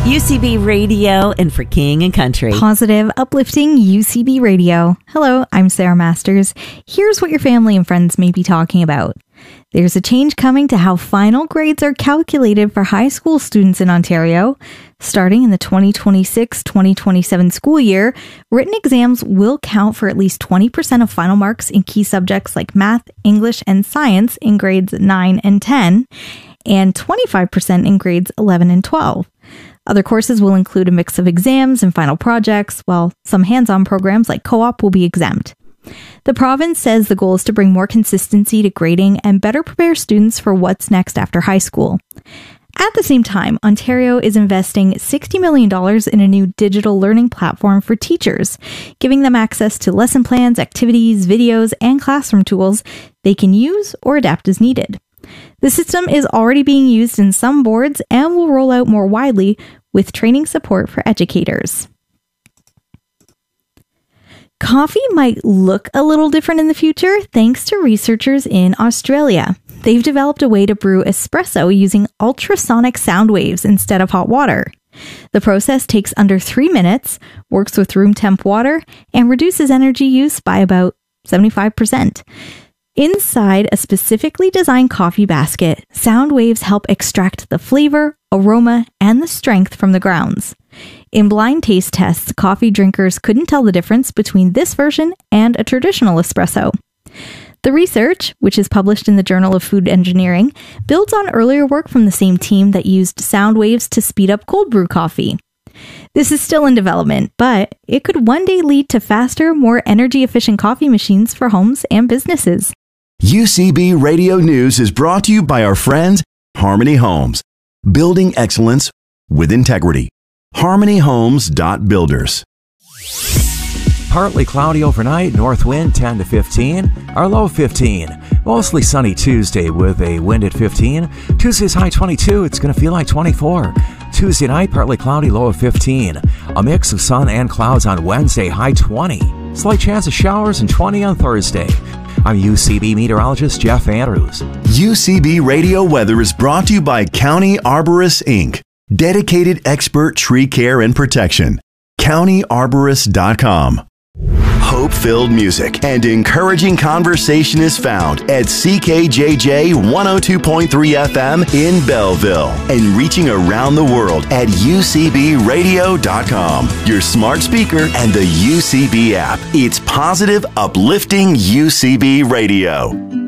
UCB Radio and for King and Country. Positive, uplifting UCB Radio. Hello, I'm Sarah Masters. Here's what your family and friends may be talking about. There's a change coming to how final grades are calculated for high school students in Ontario. Starting in the 2026-2027 school year, written exams will count for at least 20% of final marks in key subjects like math, English, and science in grades 9 and 10, and 25% in grades 11 and 12. Other courses will include a mix of exams and final projects, while some hands-on programs like co-op will be exempt. The province says the goal is to bring more consistency to grading and better prepare students for what's next after high school. At the same time, Ontario is investing $60 million in a new digital learning platform for teachers, giving them access to lesson plans, activities, videos, and classroom tools they can use or adapt as needed. The system is already being used in some boards and will roll out more widely with training support for educators. Coffee might look a little different in the future thanks to researchers in Australia. They've developed a way to brew espresso using ultrasonic sound waves instead of hot water. The process takes under 3 minutes, works with room temp water, and reduces energy use by about 75%. Inside a specifically designed coffee basket, sound waves help extract the flavor, aroma, and the strength from the grounds. In blind taste tests, coffee drinkers couldn't tell the difference between this version and a traditional espresso. The research, which is published in the Journal of Food Engineering, builds on earlier work from the same team that used sound waves to speed up cold brew coffee. This is still in development, but it could one day lead to faster, more energy-efficient coffee machines for homes and businesses. UCB Radio News is brought to you by our friends, Harmony Homes. Building excellence with integrity. HarmonyHomes.Builders. Partly cloudy overnight, north wind 10 to 15, our low 15. Mostly sunny Tuesday with a wind at 15. Tuesday's high 22, it's going to feel like 24. Tuesday night, partly cloudy, low of 15. A mix of sun and clouds on Wednesday, high 20. Slight chance of showers and 20 on Thursday. I'm UCB meteorologist Jeff Andrews. UCB Radio Weather is brought to you by County Arborists, Inc., dedicated expert tree care and protection. CountyArborist.com. Hope-filled music and encouraging conversation is found at CKJJ 102.3 FM in Belleville and reaching around the world at UCBradio.com, your smart speaker and the UCB app. It's positive, uplifting UCB Radio.